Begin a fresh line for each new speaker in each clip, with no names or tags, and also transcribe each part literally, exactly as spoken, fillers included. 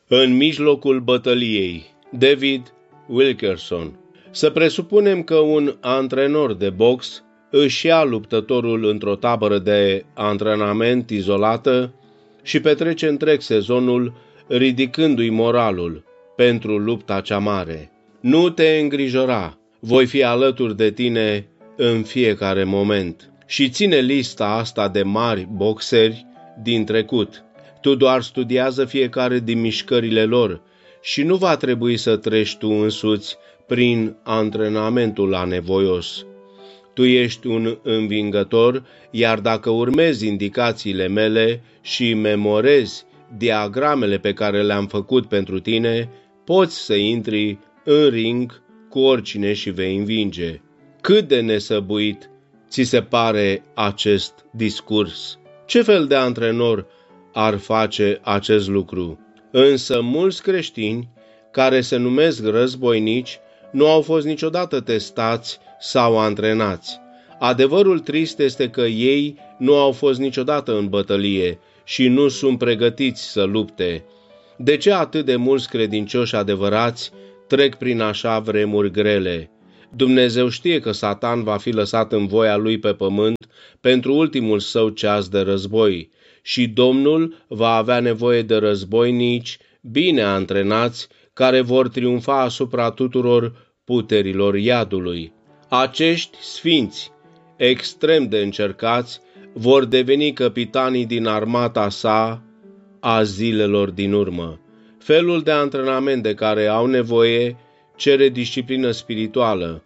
În mijlocul bătăliei. David Wilkerson. Să presupunem că un antrenor de box își ia luptătorul într-o tabără de antrenament izolată și petrece întreg sezonul ridicându-i moralul pentru lupta cea mare. Nu te îngrijora, voi fi alături de tine în fiecare moment. Și ține lista asta de mari boxeri din trecut. Tu doar studiază fiecare din mișcările lor și nu va trebui să treci tu însuți prin antrenamentul anevoios. Tu ești un învingător, iar dacă urmezi indicațiile mele și memorezi diagramele pe care le-am făcut pentru tine, poți să intri în ring cu oricine și vei învinge. Cât de nesăbuit ți se pare acest discurs? Ce fel de antrenor ar face acest lucru? Însă mulți creștini care se numesc războinici nu au fost niciodată testați sau antrenați. Adevărul trist este că ei nu au fost niciodată în bătălie și nu sunt pregătiți să lupte. De ce atât de mulți credincioși adevărați trec prin așa vremuri grele? Dumnezeu știe că Satan va fi lăsat în voia lui pe pământ pentru ultimul său ceas de război și Domnul va avea nevoie de războinici bine antrenați care vor triumfa asupra tuturor puterilor iadului. Acești sfinți, extrem de încercați, vor deveni capitanii din armata sa a zilelor din urmă. Felul de antrenament de care au nevoie cere disciplină spirituală,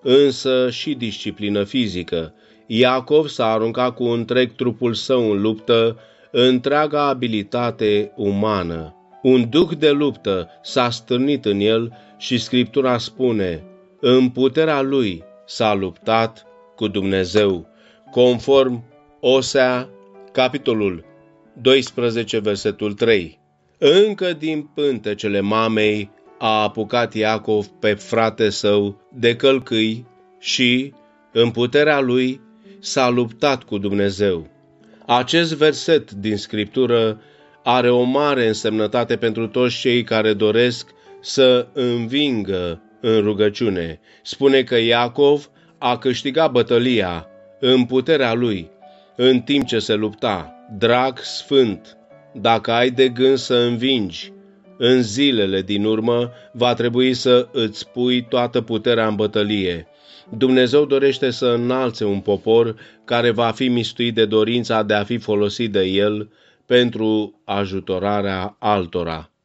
însă și disciplină fizică. Iacov s-a aruncat cu întreg trupul său în luptă, întreaga abilitate umană. Un duh de luptă s-a stârnit în el și Scriptura spune: în puterea lui s-a luptat cu Dumnezeu, conform Osea, capitolul doisprezece, versetul trei. Încă din pântecele mamei a apucat Iacov pe frate său de călcâi și, în puterea lui, s-a luptat cu Dumnezeu. Acest verset din Scriptură are o mare însemnătate pentru toți cei care doresc să învingă în rugăciune. Spune că Iacov a câștigat bătălia în puterea lui, în timp ce se lupta. Drag sfânt, dacă ai de gând să învingi, în zilele din urmă va trebui să îți pui toată puterea în bătălie. Dumnezeu dorește să înalțe un popor care va fi mistuit de dorința de a fi folosit de el pentru ajutorarea altora.